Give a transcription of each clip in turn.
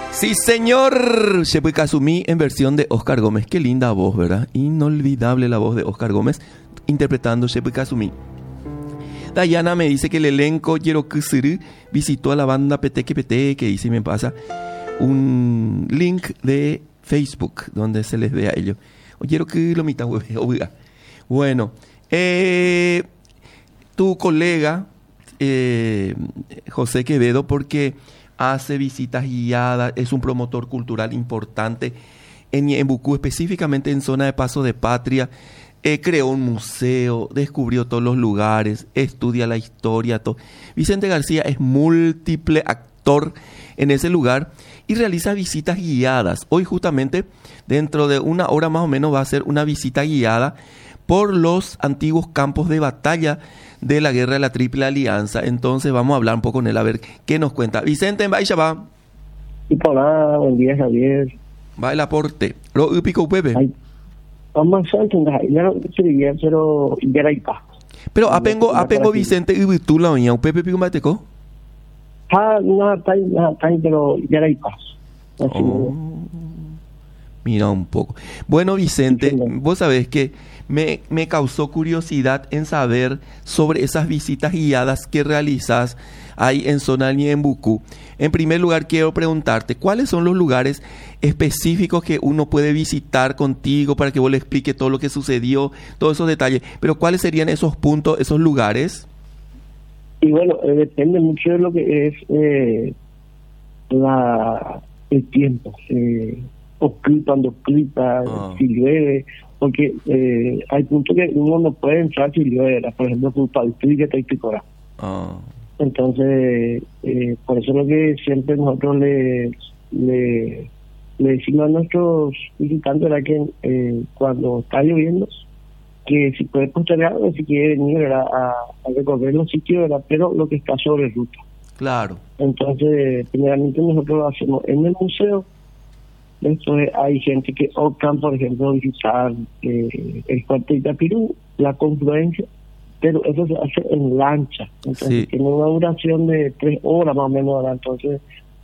Sí, señor. Shepe Kazumi en versión de Oscar Gómez. Qué linda voz, ¿verdad? Inolvidable la voz de Oscar Gómez interpretando Shepe Kazumi. Dayana me dice que el elenco Yerokusuru visitó a la banda Peteque Peteque y si me pasa un link de Facebook donde se les ve a ellos. Bueno, tu colega José Quevedo, porque hace visitas guiadas, es un promotor cultural importante en Ñeembucú, específicamente en zona de Paso de Patria. Creó un museo, descubrió todos los lugares, estudia la historia. Vicente García es múltiple actor en ese lugar y realiza visitas guiadas. Hoy justamente, dentro de una hora más o menos, va a hacer una visita guiada por los antiguos campos de batalla de la guerra de la Triple Alianza. Entonces vamos a hablar un poco con él, a ver qué nos cuenta. Vicente, vaya va. Hola, buen día, Javier. Va el aporte. Lo upico Pepe. Pero apengo Vicente ubitula oña, Pepe pico mateco. Pero ya hay paz. Mira un poco. Bueno, Vicente, vos sabés que me causó curiosidad en saber sobre esas visitas guiadas que realizas ahí en zona de Ñeembucú. En primer lugar, quiero preguntarte, ¿cuáles son los lugares específicos que uno puede visitar contigo para que vos le expliques todo lo que sucedió, todos esos detalles? Pero ¿cuáles serían esos puntos, esos lugares? Y bueno, depende mucho de lo que es el tiempo. Cuando clipa, si llueve, porque hay puntos que uno no puede entrar si llueve, por ejemplo, culpa del tuyo que te picorá. Entonces, por eso es lo que siempre nosotros le decimos a nuestros visitantes, era que cuando está lloviendo, que si puede postergar o si quiere venir a recorrer los sitios, ¿verdad? Pero lo que está sobre ruta. Claro. Entonces, primeramente nosotros lo hacemos en el museo. Después hay gente que optan, por ejemplo, visitar el cuartel de Itapirú, la confluencia, pero eso se hace en lancha. Entonces tiene una duración de 3 horas más o menos, ¿verdad? Entonces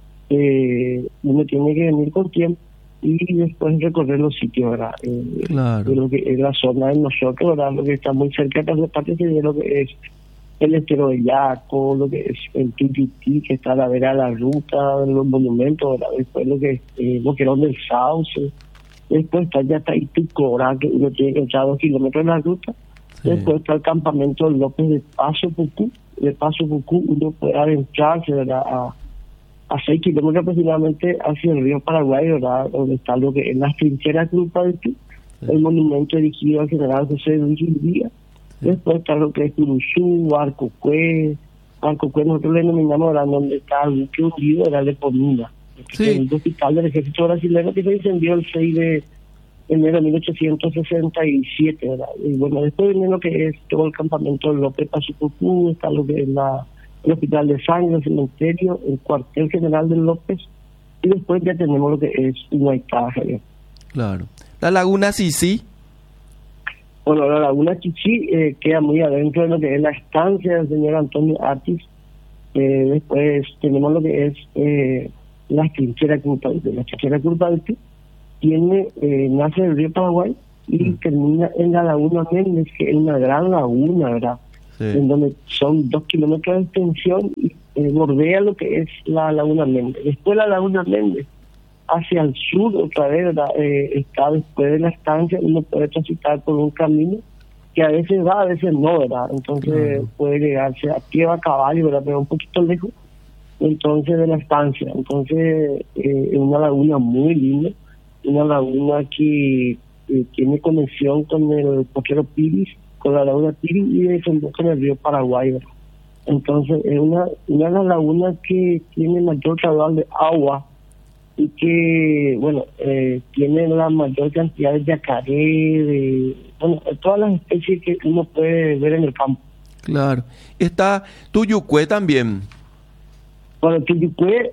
uno tiene que venir con tiempo y después recorrer los sitios, ¿verdad? Claro. De lo que es la zona de nosotros, ¿verdad? Lo que está muy cerca de las partes de lo que es el estero de Yaco, lo que es el Tititi, que está a la vera de la ruta, de los monumentos, ¿verdad? Después lo que es Boquerón del Sauce, después está ya Itucorá, que uno tiene que echar 2 kilómetros de la ruta, después está el campamento López de Paso Pucú, uno puede adentrarse, ¿verdad? A 6 kilómetros aproximadamente hacia el río Paraguay, ¿verdad? Donde está lo que es la trinchera Cruz Palpí, el monumento erigido al general José Luis Díaz. Después está lo que es Curuzú, Arcocué nosotros le denominamos, ¿verdad? Donde está el buque hundido, era de Pomina, el hospital del ejército brasileño que se incendió el 6 de enero de 1867, ¿verdad? Y bueno, después viene lo que es todo el campamento de López Pasucucú, está lo que es el hospital de sangre, el cementerio, el cuartel general de López, y después ya tenemos lo que es Huaycá. Claro. La laguna Sisi. Bueno, la laguna Chichi queda muy adentro de lo que es la estancia del señor Antonio Artis. Después tenemos lo que es la trinchera Curpalpi. La trinchera Curpalpi nace del río Paraguay y termina en la laguna Méndez, que es una gran laguna, ¿verdad? En donde son 2 kilómetros de extensión y bordea lo que es la laguna Méndez. Después la laguna Méndez, hacia el sur otra vez, ¿verdad? Está después de la estancia, uno puede transitar por un camino que a veces va, a veces no, ¿verdad? Entonces puede llegarse a pie o a caballo, ¿verdad? Pero un poquito lejos, entonces, de la estancia. Entonces es una laguna muy linda, una laguna que tiene conexión con el Poquero Piris, con la laguna Piris y desemboca en el río Paraguay, ¿verdad? Entonces es una de las lagunas que tiene mayor caudal de agua y que, bueno, tiene la mayor cantidad de yacaré, todas las especies que uno puede ver en el campo. Claro. Está Tuyucué también. Bueno, Tuyucué,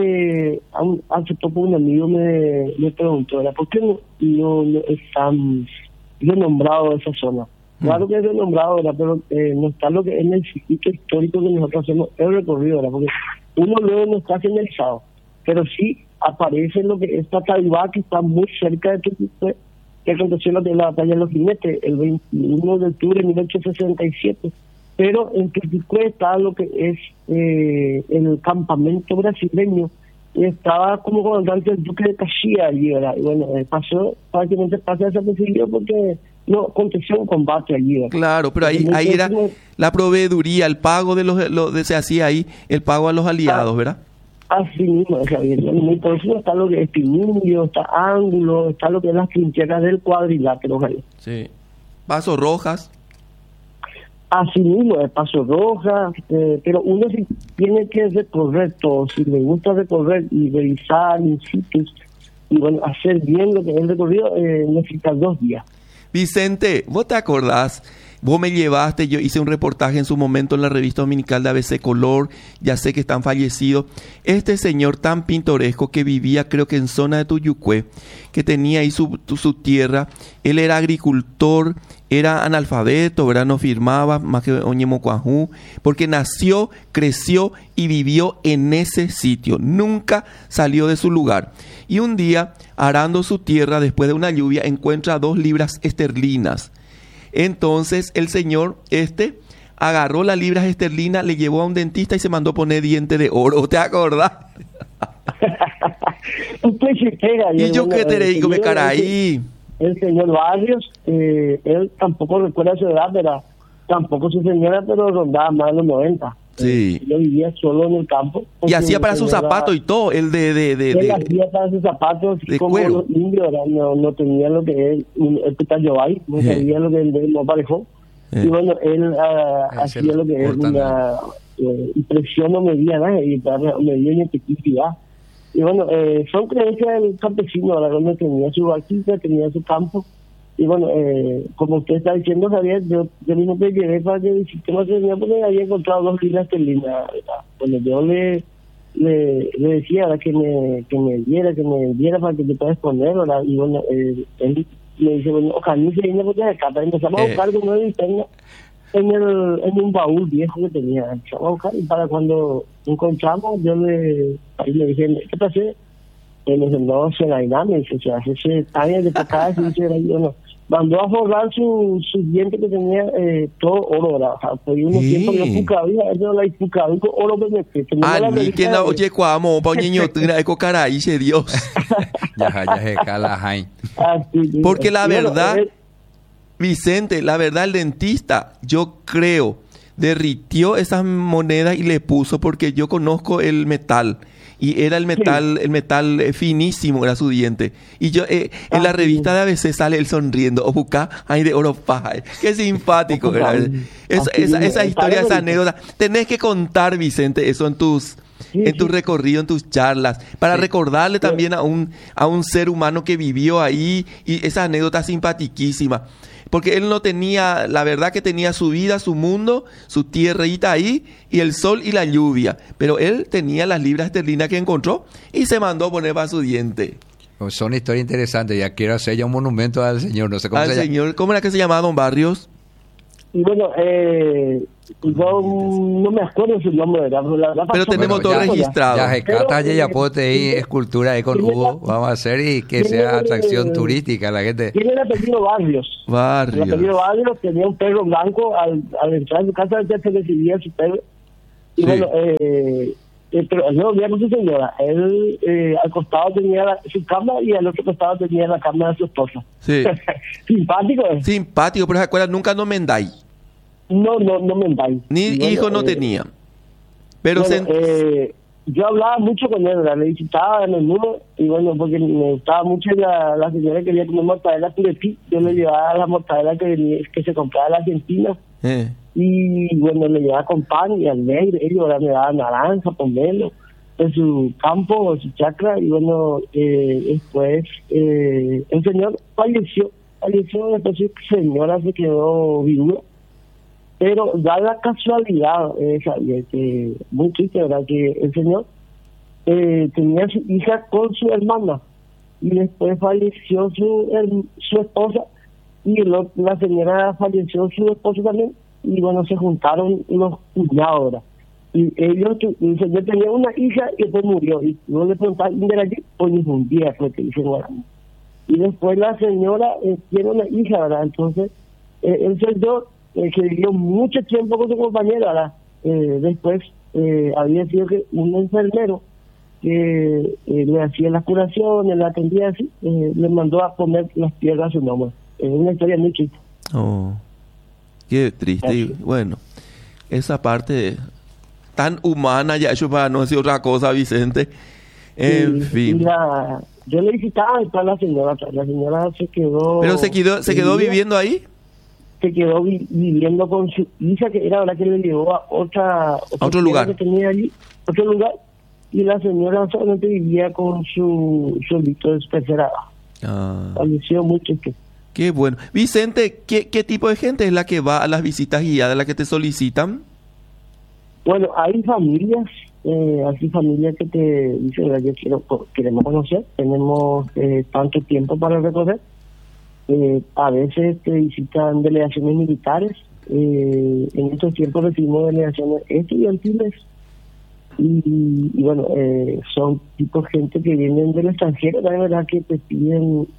hace poco un amigo me preguntó, ¿verdad? ¿Por qué no es tan renombrado esa zona? Claro que es renombrado, ¿verdad? Pero no está lo que es en el circuito histórico que nosotros hacemos el recorrido, ¿verdad? Porque uno luego no está señalizado, pero sí aparece lo que es Tataribá, que está muy cerca de Tuquipue, que aconteció lo de la batalla de los jinetes el 21 de octubre de 1867. Pero en Tuquipue está lo que es el campamento brasileño, y estaba como comandante el duque de Caxias allí, ¿verdad? Y bueno, prácticamente pasa desapercibido porque no aconteció un combate allí, ¿verdad? Claro, pero ahí era la proveeduría, el pago se hacía ahí, el pago a los aliados, ¿verdad? Así mismo, Javier. Y por eso está lo que es Pinillo, está Ángulo, está lo que es las trincheras del cuadrilátero, Javier. Sí. Paso Rojas. Así mismo, el Paso Rojas, pero uno sí tiene que recorrer todo, si le gusta recorrer y revisar en sitios, y bueno, hacer bien lo que es el recorrido, necesita 2 días. Vicente, ¿vos te acordás? Vos me llevaste, yo hice un reportaje en su momento en la revista dominical de ABC Color, ya sé que están fallecidos. Este señor tan pintoresco que vivía, creo que en zona de Tuyucué, que tenía ahí su tierra, él era agricultor, era analfabeto, ¿verdad? No firmaba más que Oñemocuajú, porque nació, creció y vivió en ese sitio, nunca salió de su lugar. Y un día, arando su tierra después de una lluvia, encuentra 2 libras esterlinas. Entonces el señor agarró las libras esterlinas, le llevó a un dentista y se mandó poner diente de oro. ¿Te acordás? Y yo qué te digo, me caraí. El señor Barrios, él tampoco recuerda su edad, pero tampoco su señora, pero rondaba más de los 90. Sí. Yo vivía solo en el campo. Y hacía para sus zapatos y todo, él hacía para sus zapatos, de como cuero. los indios, no tenía lo que es el petayo ahí, no sabía lo que él no aparejó. Y bueno, él hacía lo que es una impresión o medida, ¿no? Y medida en efectividad. Y bueno, son creencias del campesino, ahora donde tenía su vaquita, tenía su campo. Y bueno, como usted está diciendo, Javier, yo mismo te llevé para que visitemos el señor porque había encontrado 2 libras esterlinas. Bueno, yo le decía, ¿verdad? que me diera para que te puedas poner, ¿verdad? Y bueno, él me dice, bueno, ojalá se viene porque acá, empezamos a buscar con una linterna en un baúl viejo que tenía. Empezamos a buscar y para cuando encontramos, ahí le dije, ¿qué pasó? Me dice, no, será me dice, se hace años de pecado, no. Mandó a forrar su diente que tenía todo oro, ¿verdad? O sea, fue unos tiempos que no pucabía, eso la pucabía con oro que ni que la oye cuamo, pañeño, tira eco caray, Dios. Ya se cala, porque la verdad, Vicente, la verdad, el dentista, yo creo, derritió esas monedas y le puso, porque yo conozco el metal. Y era el metal finísimo, era su diente. Y yo, en la revista de ABC sale él sonriendo. O busca, ay, de oro paja. Qué simpático era. Esa historia, esa anécdota. Tenés que contar, Vicente, eso en tus recorridos, en tus charlas, para recordarle también a un ser humano que vivió ahí, y esa anécdota simpaticísima. Porque él no tenía, la verdad que tenía su vida, su mundo, su tierrita ahí, y el sol y la lluvia. Pero él tenía las libras esterlinas que encontró y se mandó a poner para su diente. Son historias interesantes. Ya quiero hacer ya un monumento al señor. No sé cómo se llama. ¿Cómo era que se llamaba, don Barrios? Y bueno, yo no me acuerdo su nombre, ¿verdad? Pero tenemos todo registrado. Ya se cata, ya pote ahí, escultura ahí con Hugo, vamos a hacer y que sea atracción turística la gente. Tiene el apellido Barrios. El apellido Barrios, tenía un perro blanco, al entrar en su casa ya se recibía su perro. Y bueno, pero no olvidé con su señora. Él al costado tenía su cama y al otro costado tenía la cama de su esposa. Sí. Simpático, Simpático, pero se acuerdan, nunca no mendáis. No mendáis. Ni hijo no tenía. Pero yo hablaba mucho con él, le visitaba en el muro, y bueno, porque me gustaba mucho la señora que quería comer mortadela Puretí, yo le llevaba la mortadela que se compraba en la Argentina, y bueno, le llevaba con pan y alegre, ellos ahora me daban naranja, pomelo, en su campo, en su chacra, y bueno, después el señor falleció, después su señora se quedó viuda. Pero da la casualidad, Javier, que muy triste, ¿verdad? Que el señor tenía su hija con su hermana y después falleció su esposa y la señora falleció su esposo también, y bueno, se juntaron los cuñados, ¿verdad? Y ellos, dice, yo tenía una hija y después murió. Y no le preguntaba quién era allí, pues ni un día fue que dice Guarani. Y después la señora tiene una hija, ¿verdad? Entonces, el señor que vivió mucho tiempo con su compañera, ¿verdad? Después había sido que un enfermero que le hacía las curaciones, la atendía así, le mandó a poner las piedras a su nombre. Es una historia muy triste. Oh, qué triste. Y bueno, esa parte tan humana ya hecho para no decir otra cosa, Vicente. En fin. Yo le visitaba y toda la señora se quedó... ¿Pero se quedó viviendo ahí? Se quedó viviendo con su hija, que era la que le llevó a otro lugar que tenía allí, otro lugar, y la señora solamente vivía con su sueldito desesperada. Falleció muy triste. Qué bueno. Vicente, ¿qué tipo de gente es la que va a las visitas guiadas, la que te solicitan? Bueno, hay familias, así familias que te dicen, queremos conocer, tenemos tanto tiempo para recorrer. A veces te visitan delegaciones militares, en estos tiempos recibimos delegaciones estudiantiles y bueno, son tipos de gente que vienen del extranjero, la verdad que te piden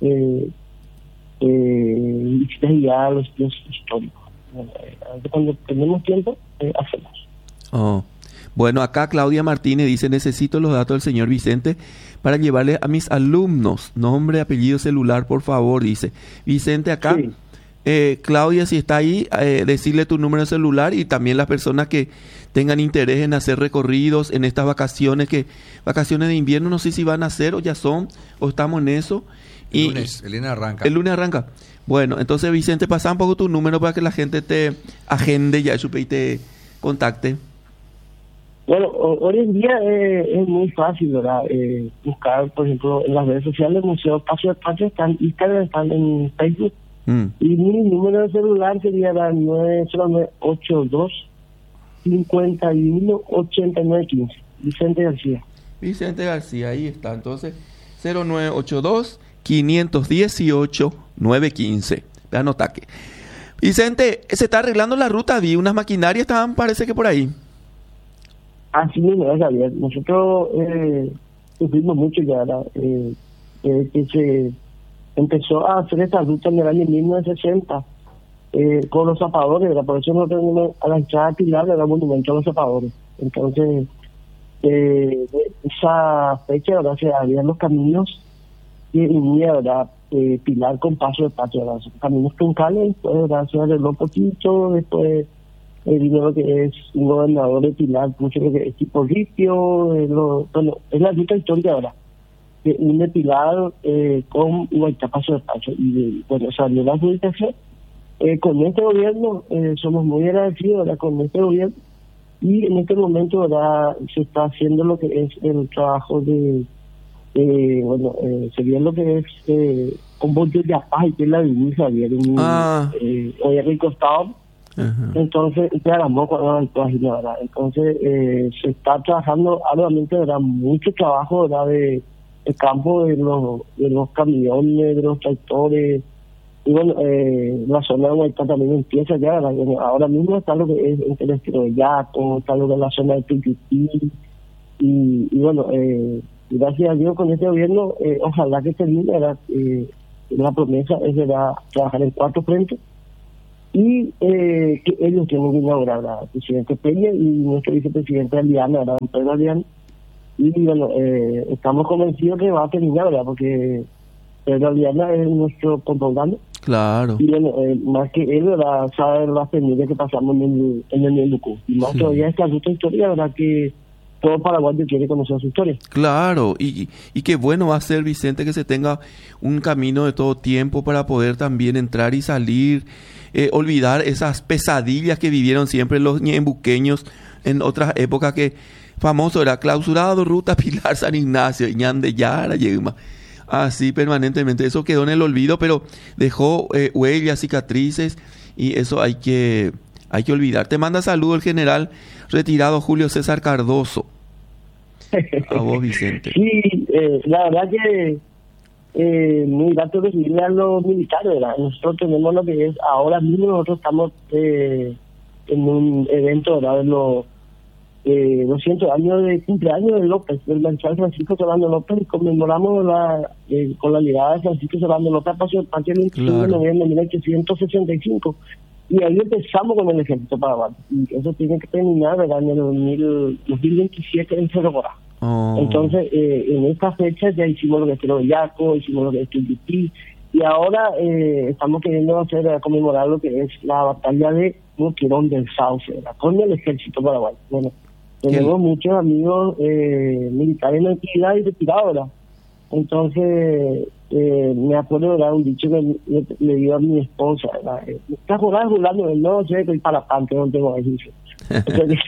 visitas guiadas a los sitios históricos. Cuando tenemos tiempo, hacemos. Oh. Bueno, acá Claudia Martínez dice, necesito los datos del señor Vicente para llevarle a mis alumnos. Nombre, apellido, celular, por favor, dice. Vicente, acá, sí. Claudia, si está ahí, decirle tu número de celular y también las personas que tengan interés en hacer recorridos en estas vacaciones, vacaciones de invierno, no sé si van a hacer o ya son, o estamos en eso. El lunes arranca. El lunes arranca. Bueno, entonces Vicente, pasa un poco tu número para que la gente te agende ya y te contacte. Bueno, hoy en día es muy fácil, ¿verdad? Buscar, por ejemplo, en las redes sociales, Museo Paso de Patria, están Instagram, están en Facebook. Y mi número de celular sería la 90982 51 89 15. Vicente García. Vicente García, ahí está. Entonces, 0982 518 915. Vean, ataque. Vicente, se está arreglando la ruta, vi unas maquinarias, estaban, parece que por ahí. Así mismo es, Javier. Nosotros sufrimos mucho ya, que se empezó a hacer esta ruta en el año 1960 con los zapadores, ¿verdad? Por eso nosotros tenemos a la entrada de Pilar, le damos monumento a los zapadores. Entonces, esa fecha, ¿verdad? Se abrían los caminos que unía, ¿verdad? Pilar con Paso de Patria, ¿verdad? Son caminos truncales, después, ¿verdad? Se arregló un poquito, después vino lo que es un gobernador de Pilar, mucho lo que es tipo Ripio, bueno, es la ruta histórica ahora, que une Pilar con Huayta, Paso de Patria, y bueno, salió la adjudicación. Con este gobierno somos muy agradecidos, ¿verdad? Con este gobierno, y en este momento, ¿verdad? Se está haciendo lo que es el trabajo de bueno, sería lo que es un bollo de Apaj, que es la divisa, hoy al costado. Entonces, ¿verdad? Entonces, se está trabajando arduamente, ¿verdad? Mucho trabajo, ¿verdad? De campo, de los camiones, de los tractores. Y bueno, la zona de Huayta también empieza ya, ¿verdad? Bueno, ahora mismo está lo que es entre el estilo de Yaco, está lo que es la zona de Tuquití. Y bueno, gracias a Dios con este gobierno, ojalá que termine, ¿verdad? La promesa es, ¿verdad?, trabajar en 4 frentes. Y que ellos tienen que inaugurar, ¿verdad? El presidente Peña y nuestro vicepresidente Aliana, ¿verdad? Pedro Aliana. Y bueno, estamos convencidos que va a terminar, ¿verdad? Porque Pedro Aliana es nuestro comandante. Claro. Y bueno, más que él, ¿verdad?, sabe las penurias que pasamos en el Nelucú. Y más todavía esta ruta historia, ¿verdad?, que todo paraguayo quiere conocer su historia. Claro, y qué bueno va a ser, Vicente, que se tenga un camino de todo tiempo para poder también entrar y salir, olvidar esas pesadillas que vivieron siempre los ñembuqueños en otras épocas, que famoso era clausurado Ruta Pilar San Ignacio, Ñandeyara, Yegma, así permanentemente. Eso quedó en el olvido, pero dejó huellas, cicatrices, y eso hay que olvidar. Te manda saludo el general retirado Julio César Cardoso. A vos, Vicente. Sí, la verdad que muy grato recibirle a los militares, ¿verdad? Nosotros tenemos lo que es, ahora mismo nosotros estamos en un evento, ¿verdad?, 200 años de cumpleaños de López, del marechal Francisco Serrano López, y conmemoramos con la llegada de Francisco Serrano López a partir del 25 de noviembre de 1865. Y ahí empezamos con el ejército paraguayo. Y eso tiene que terminar, ¿verdad?, en el 2027 en Cerro Corá. Entonces, en esta fecha ya hicimos lo que es el Yaco, hicimos lo que es Tuyutí, y ahora estamos queriendo conmemorar lo que es la batalla de Boquerón del Sauce, ¿verdad?, con el ejército paraguayo. Bueno, tenemos muchos amigos militares en actividad y retirados, ¿verdad? Entonces, me acuerdo de un dicho que le dio a mi esposa, ¿verdad? Está jugando el no sé, estoy para pante, no tengo ejercicio. Entonces,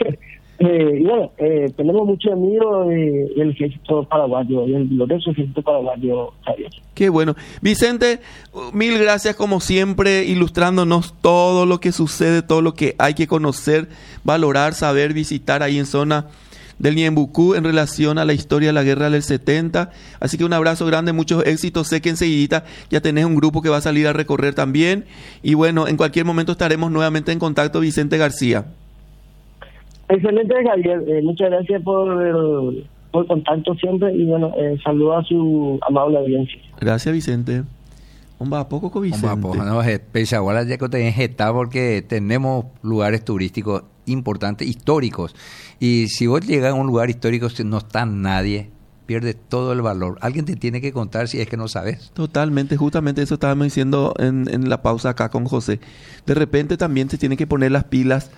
y bueno, tenemos muchos amigos del ejército paraguayo, del glorioso ejército paraguayo, Javier. Qué bueno. Vicente, mil gracias como siempre, ilustrándonos todo lo que sucede, todo lo que hay que conocer, valorar, saber, visitar ahí en zona del Ñembucú en relación a la historia de la guerra del 70. Así que un abrazo grande, muchos éxitos. Sé que enseguidita ya tenés un grupo que va a salir a recorrer también. Y bueno, en cualquier momento estaremos nuevamente en contacto, Vicente García. Excelente, Javier. Muchas gracias por el contacto siempre. Y bueno, saludo a su amable audiencia. Gracias, Vicente. ¿A poco con Vicente? No, ahora ya que te está porque tenemos lugares turísticos importantes, históricos. Y si vos llegas a un lugar histórico, no está nadie, pierde todo el valor. Alguien te tiene que contar si es que no sabes. Totalmente, justamente eso estábamos diciendo en la pausa acá con José. De repente también se tienen que poner las pilas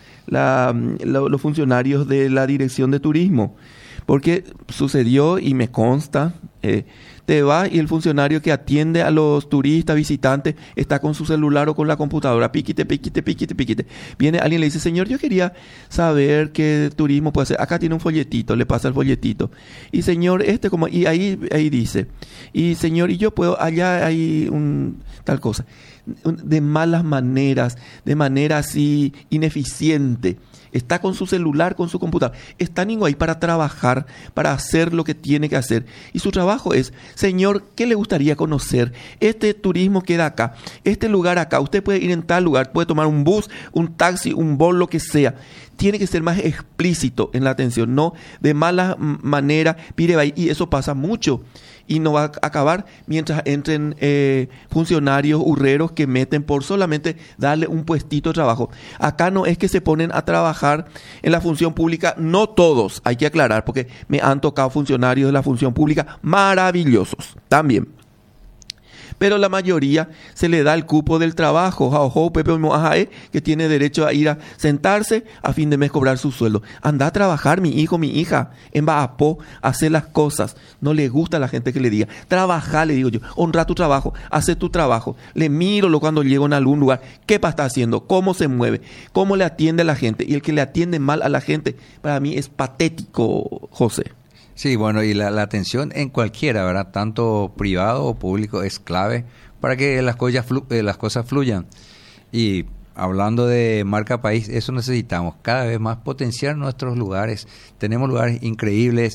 los funcionarios de la Dirección de Turismo. Porque sucedió y me consta, te va y el funcionario que atiende a los turistas, visitantes, está con su celular o con la computadora, piquite. Viene alguien y le dice, señor, yo quería saber qué turismo puede hacer. Acá tiene un folletito, le pasa el folletito. Y señor, y ahí dice, y señor, y yo puedo, allá hay tal cosa. De malas maneras, de manera así ineficiente. Está con su celular, con su computadora. Está ninguno ahí para trabajar, para hacer lo que tiene que hacer. Y su trabajo es, señor, ¿qué le gustaría conocer? Este turismo queda acá, este lugar acá. Usted puede ir en tal lugar, puede tomar un bus, un taxi, un bus, lo que sea. Tiene que ser más explícito en la atención, no de mala manera, y eso pasa mucho. Y no va a acabar mientras entren funcionarios hurreros que meten por solamente darle un puestito de trabajo. Acá no es que se ponen a trabajar en la función pública, no todos, hay que aclarar, porque me han tocado funcionarios de la función pública maravillosos también. Pero la mayoría se le da el cupo del trabajo, que tiene derecho a ir a sentarse a fin de mes cobrar su sueldo. Anda a trabajar, mi hijo, mi hija, en Baapó, hacer las cosas. No le gusta a la gente que le diga, trabaja, le digo yo, honra tu trabajo, hace tu trabajo. Le miro cuando llego en algún lugar, qué está haciendo, cómo se mueve, cómo le atiende a la gente. Y el que le atiende mal a la gente, para mí es patético, José. Sí, bueno, y la atención en cualquiera, ¿verdad? Tanto privado o público es clave para que las cosas fluyan. Y hablando de marca país, eso necesitamos cada vez más potenciar nuestros lugares. Tenemos lugares increíbles,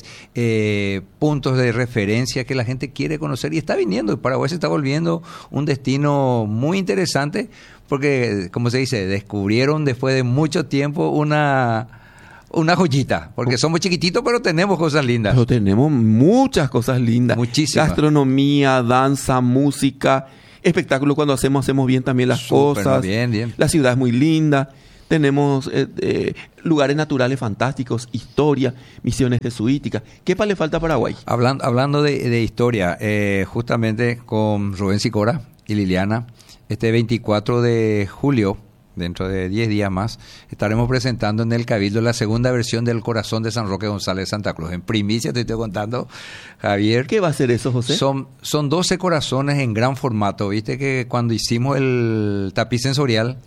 puntos de referencia que la gente quiere conocer y está viniendo. Paraguay se está volviendo un destino muy interesante porque, como se dice, descubrieron después de mucho tiempo una joyita, porque somos chiquititos, pero tenemos cosas lindas. Pero tenemos muchas cosas lindas. Muchísimas. Gastronomía, danza, música, espectáculos. Cuando hacemos bien también las cosas. Bien. La ciudad es muy linda. Tenemos lugares naturales fantásticos, historia, misiones jesuíticas. ¿Qué le falta a Paraguay? Hablando de historia, justamente con Rubén Sicora y Liliana, este 24 de julio, dentro de 10 días más, estaremos presentando en el Cabildo la segunda versión del Corazón de San Roque González de Santa Cruz. En primicia te estoy contando, Javier. ¿Qué va a ser eso, José? Son 12 corazones en gran formato. Viste que cuando hicimos el tapiz sensorial,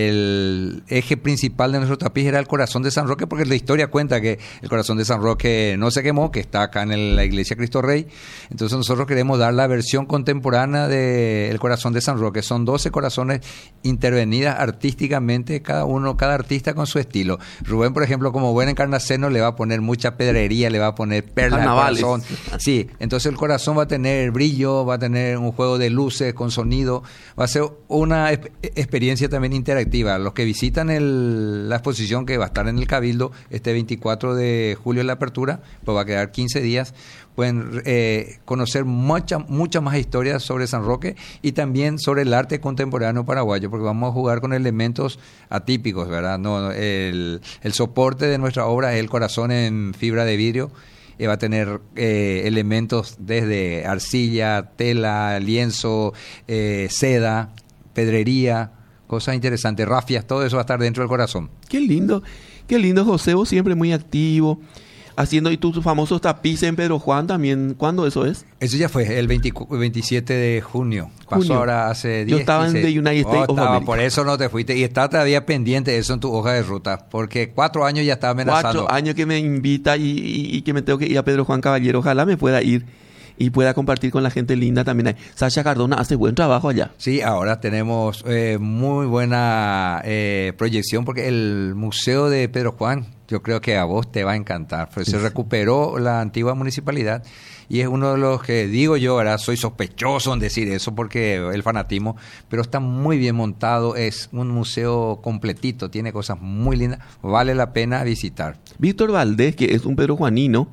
el eje principal de nuestro tapiz era el Corazón de San Roque, porque la historia cuenta que el Corazón de San Roque no se quemó, que está acá en la iglesia Cristo Rey. Entonces nosotros queremos dar la versión contemporánea del Corazón de San Roque. Son 12 corazones intervenidas artísticamente, cada artista con su estilo. Rubén, por ejemplo, como buen encarnaceno, le va a poner mucha pedrería, le va a poner perlas al corazón. Sí, entonces el corazón va a tener brillo, va a tener un juego de luces con sonido, va a ser una experiencia también interactiva interactiva. Los que visitan la exposición que va a estar en el Cabildo este 24 de julio en la apertura, pues va a quedar 15 días, pueden conocer muchas más historias sobre San Roque y también sobre el arte contemporáneo paraguayo, porque vamos a jugar con elementos atípicos, ¿verdad? No, el soporte de nuestra obra es el corazón en fibra de vidrio. Va a tener elementos desde arcilla, tela, lienzo, seda, pedrería, cosas interesantes, rafias, todo eso va a estar dentro del corazón. Qué lindo, José, vos siempre muy activo, haciendo y tus famosos tapices en Pedro Juan también. ¿Cuándo eso es? Eso ya fue el 27 de junio. Pasó ahora hace 10. Yo estaba en The United States of America. Por eso no te fuiste. Y está todavía pendiente eso en tu hoja de ruta. Porque 4 años ya estaba amenazando. 4 años que me invita y que me tengo que ir a Pedro Juan Caballero. Ojalá me pueda ir y pueda compartir con la gente linda también. Sasha Cardona hace buen trabajo allá. Sí, ahora tenemos muy buena proyección porque el Museo de Pedro Juan, yo creo que a vos te va a encantar. Pues se recuperó la antigua municipalidad y es uno de los que digo yo, ¿verdad? Soy sospechoso en decir eso porque el fanatismo, pero está muy bien montado, es un museo completito, tiene cosas muy lindas, vale la pena visitar. Víctor Valdés, que es un pedrojuanino,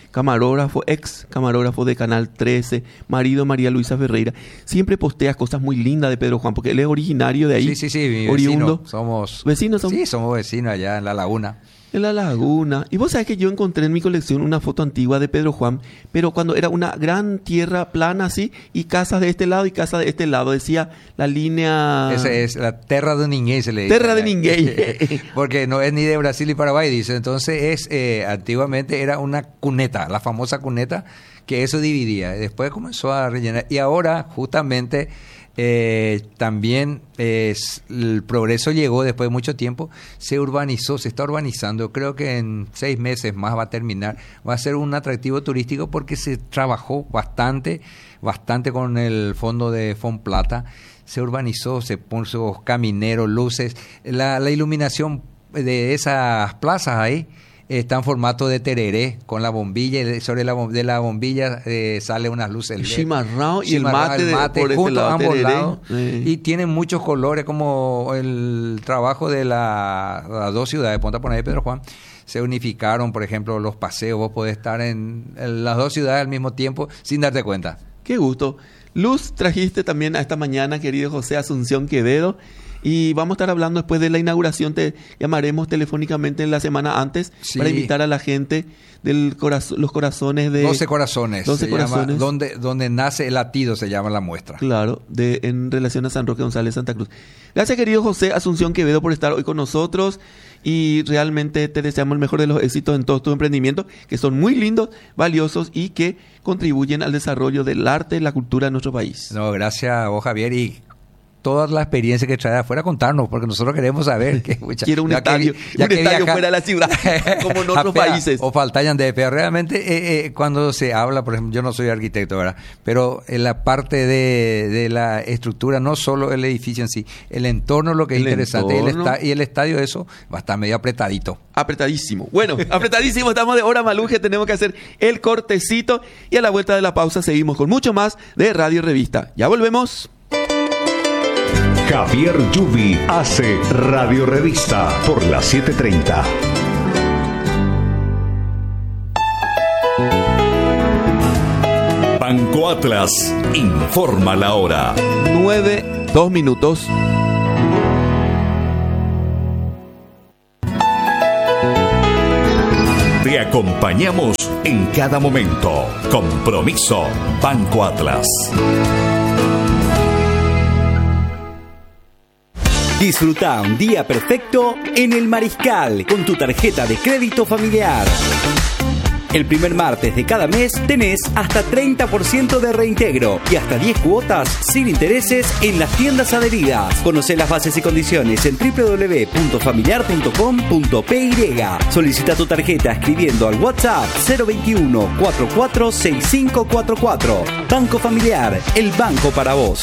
ex camarógrafo de Canal 13, marido de María Luisa Ferreira, siempre postea cosas muy lindas de Pedro Juan, porque él es originario de ahí. Sí, mi oriundo. Vecino. Somos vecinos. Sí, somos vecinos allá en La Laguna. En La Laguna. Y vos sabés que yo encontré en mi colección una foto antigua de Pedro Juan, pero cuando era una gran tierra plana así, y casas de este lado y casas de este lado, decía la línea... Esa es la Terra de Ninguém, se le dice. Terra de Ninguém. Porque no es ni de Brasil ni Paraguay, dice. Entonces antiguamente era una cuneta, la famosa cuneta, que eso dividía. Después comenzó a rellenar. Y ahora, justamente... también el progreso llegó después de mucho tiempo, se urbanizó, se está urbanizando. Creo que en 6 meses más va a terminar, va a ser un atractivo turístico porque se trabajó bastante con el fondo de Fonplata, se urbanizó, se puso camineros, luces, la iluminación de esas plazas ahí está en formato de tereré, con la bombilla, y sobre de la bombilla sale unas luces LED. Chimarrao y el mate por juntos lado, ambos tereré. lados. Y tienen muchos colores, como el trabajo de las 2 ciudades, Punta Poná y Pedro Juan. Se unificaron, por ejemplo, los paseos. Vos podés estar en las 2 ciudades al mismo tiempo sin darte cuenta. Qué gusto. Luz trajiste también a esta mañana, querido José Asunción Quevedo. Y vamos a estar hablando después de la inauguración, te llamaremos telefónicamente en la semana antes, sí, para invitar a la gente del los corazones de... 12 corazones. 12 corazones. Donde nace el latido, se llama la muestra. Claro, en relación a San Roque González, Santa Cruz. Gracias, querido José Asunción Quevedo, por estar hoy con nosotros. Y realmente te deseamos el mejor de los éxitos en todos tus emprendimientos, que son muy lindos, valiosos y que contribuyen al desarrollo del arte y la cultura de nuestro país. No, gracias a vos, Javier, y toda la experiencia que trae de afuera, contarnos, porque nosotros queremos saber que quiero un estadio fuera de la ciudad, como en otros países. O faltayan de pero realmente cuando se habla, por ejemplo, yo no soy arquitecto, ¿verdad? Pero en la parte de la estructura, no solo el edificio en sí, el entorno es lo que es interesante. Y el estadio, eso va a estar medio apretadito. Apretadísimo. Bueno, apretadísimo, estamos de hora maluje, tenemos que hacer el cortecito y a la vuelta de la pausa seguimos con mucho más de Radio Revista. Ya volvemos. Javier Yubi hace Radio Revista por la 7:30. Banco Atlas informa la hora. 9:02. Te acompañamos en cada momento. Compromiso Banco Atlas. Disfruta un día perfecto en El Mariscal con tu tarjeta de crédito familiar. El primer martes de cada mes tenés hasta 30% de reintegro y hasta 10 cuotas sin intereses en las tiendas adheridas. Conocé las bases y condiciones en www.familiar.com.py. Solicita tu tarjeta escribiendo al WhatsApp 021 446544. Banco Familiar, el banco para vos.